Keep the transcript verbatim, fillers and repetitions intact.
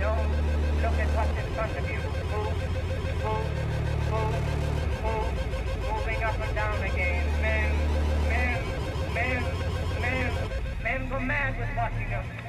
Don't look at what's in front of you. Move, move, move, move, moving up and down again. Men, men, men, men, men go mad with watching them.